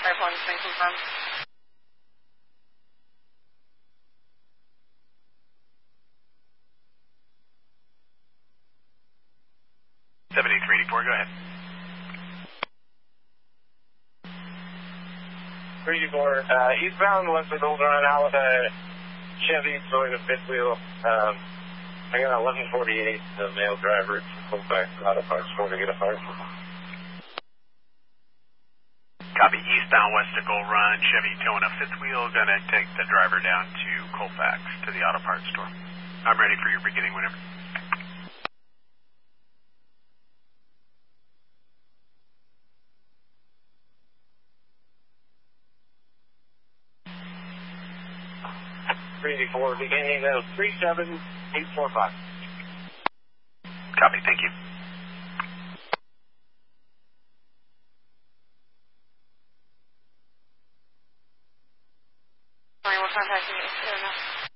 Airplane's been confirmed. Go ahead. 384, eastbound Western Gold Run out with a Chevy going to fifth wheel. I got 1148, the male driver, Colfax Auto Parts, going to get a part. Copy, eastbound Western Gold Run, Chevy towing a fifth wheel, gonna take the driver down to Colfax, to the auto parts store. I'm ready for your beginning whenever. Beginning of 37845. Copy, thank you. We're contacting you.